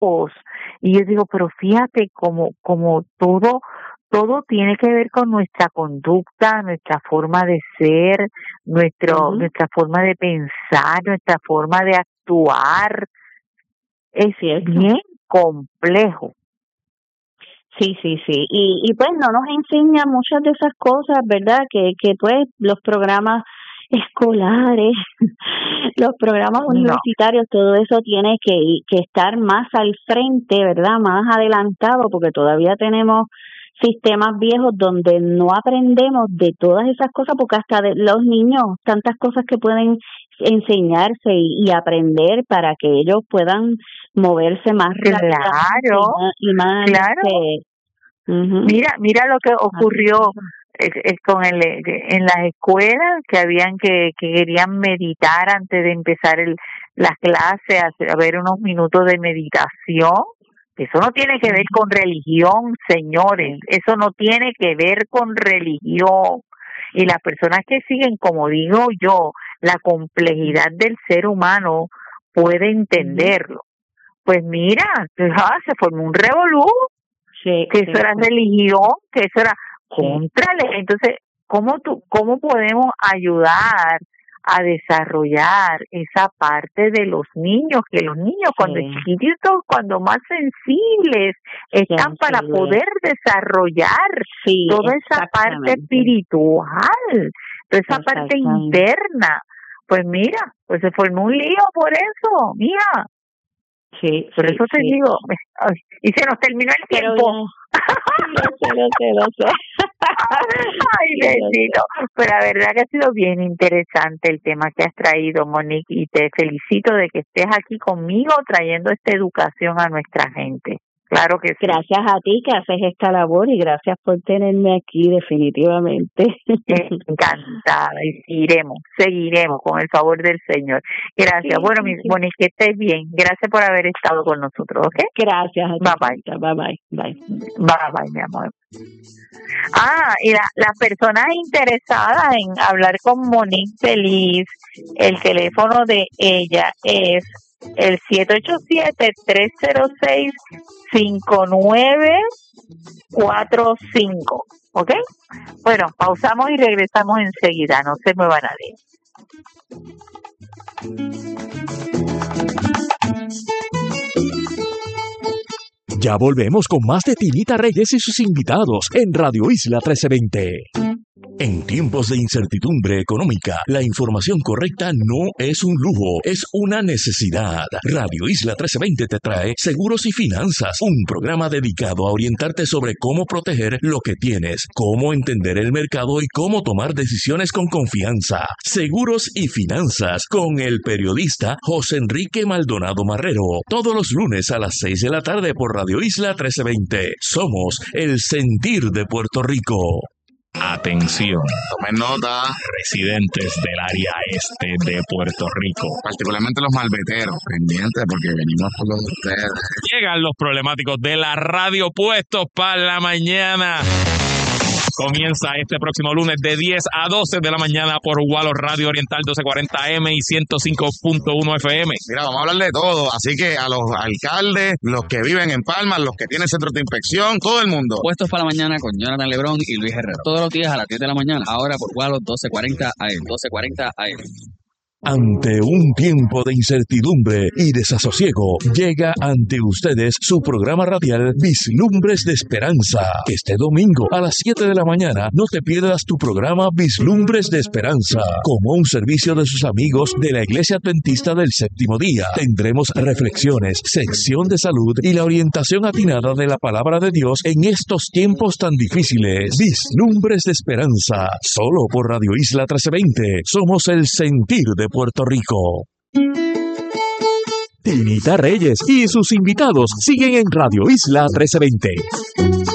Y yo digo, pero fíjate como todo tiene que ver con nuestra conducta, nuestra forma de ser, nuestra forma de pensar, nuestra forma de actuar. Es bien complejo. Sí. Y pues no nos enseña muchas de esas cosas, ¿verdad? Que pues los programas escolares, los programas universitarios, todo eso tiene que estar más al frente, ¿verdad? Más adelantado, porque todavía tenemos sistemas viejos donde no aprendemos de todas esas cosas, porque hasta de los niños, tantas cosas que pueden enseñarse y aprender para que ellos puedan moverse más rápido y más Mira lo que ocurrió en las escuelas, que querían meditar antes de empezar las clases, a ver unos minutos de meditación. Eso no tiene que ver con religión, señores. Eso no tiene que ver con religión. Y las personas que siguen, como digo yo, la complejidad del ser humano, puede entenderlo. Pues mira, se formó un revolú, que eso era religión, que eso era contrale. Entonces, ¿cómo podemos ayudar a desarrollar esa parte de los niños? Que los niños cuando chiquititos, cuando más sensibles están para poder desarrollar toda esa parte espiritual, toda esa parte interna. Pues mira, pues se formó un lío por eso, mira. Por eso te digo, y se nos terminó el tiempo. Lo sé. Ay, bendito. Pero la verdad que ha sido bien interesante el tema que has traído, Monique, y te felicito de que estés aquí conmigo trayendo esta educación a nuestra gente. Claro que sí. Gracias a ti que haces esta labor y gracias por tenerme aquí, definitivamente. Encantada, y seguiremos con el favor del Señor. Gracias. Bueno, mi Monique, que estés bien. Gracias por haber estado con nosotros, ¿ok? Gracias. Bye, mi amor. Y las personas interesadas en hablar con Monique Feliz, el teléfono de ella es el 787-306-5945, ¿ok? Bueno, pausamos y regresamos enseguida, no se mueva nadie. Ya volvemos con más de Tinita Reyes y sus invitados en Radio Isla 1320. En tiempos de incertidumbre económica, la información correcta no es un lujo, es una necesidad. Radio Isla 1320 te trae Seguros y Finanzas, un programa dedicado a orientarte sobre cómo proteger lo que tienes, cómo entender el mercado y cómo tomar decisiones con confianza. Seguros y Finanzas con el periodista José Enrique Maldonado Marrero. Todos los lunes a las 6 de la tarde por Radio Isla 1320. Somos el sentir de Puerto Rico. Atención, tomen nota, residentes del área este de Puerto Rico, particularmente los malveteros, pendientes porque venimos por los de ustedes. Llegan los problemáticos de la radio puestos para la mañana. Comienza este próximo lunes de 10 a 12 de la mañana por Gualo Radio Oriental 1240M y 105.1 FM. Mira, vamos a hablar de todo, así que a los alcaldes, los que viven en Palma, los que tienen centros de inspección, todo el mundo. Puestos para la mañana con Jonathan Lebrón y Luis Herrera. Todos los días a las 10 de la mañana, ahora por Gualo 1240 AM. 1240 AM. Ante un tiempo de incertidumbre y desasosiego, llega ante ustedes su programa radial Vislumbres de Esperanza. Este domingo a las 7 de la mañana no te pierdas tu programa Vislumbres de Esperanza. Como un servicio de sus amigos de la Iglesia Adventista del Séptimo Día, tendremos reflexiones, sección de salud y la orientación atinada de la Palabra de Dios en estos tiempos tan difíciles. Vislumbres de Esperanza, solo por Radio Isla 1320. Somos el sentir de Puerto Rico. Tinita Reyes y sus invitados siguen en Radio Isla 1320.